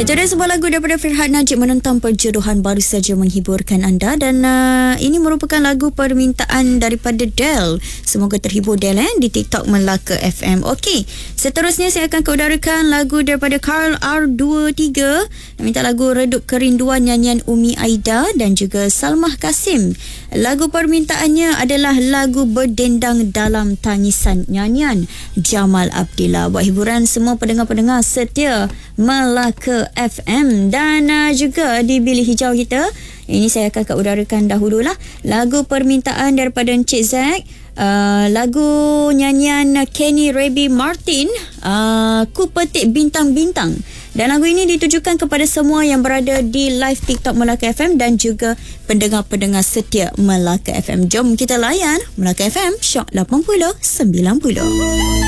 Itu dia sebuah lagu daripada Firhad Najib, Menentang Perjodohan, baru saja menghiburkan anda. Dan ini merupakan lagu permintaan daripada Del. Semoga terhibur Del di TikTok Melaka FM. Okey, seterusnya saya akan keudarakan lagu daripada Carl R23. Minta lagu Redup Kerinduan, nyanyian Umi Aida dan juga Salmah Kasim. Lagu permintaannya adalah lagu Berdendang Dalam Tangisan, nyanyian Jamal Abdillah. Buat hiburan semua pendengar-pendengar setia Melaka FM dan juga di bilik hijau kita. Ini saya akan keudarakan dahululah lagu permintaan daripada Encik Zack. Lagu nyanyian Kenny Raby Martin, Ku Petik Bintang-Bintang. Dan lagu ini ditujukan kepada semua yang berada di live TikTok Melaka FM dan juga pendengar-pendengar setia Melaka FM. Jom kita layan Melaka FM Shock 80 90.